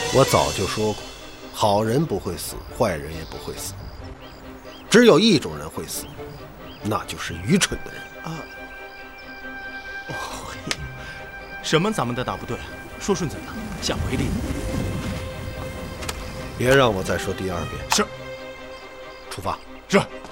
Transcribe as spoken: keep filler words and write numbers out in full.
我早就说过，好人不会死，坏人也不会死，只有一种人会死，那就是愚蠢的人啊！ 哦嘿，什么咱们的大部队？说顺嘴了，下回力。 别让我再说第二遍。 是。 出发。 是。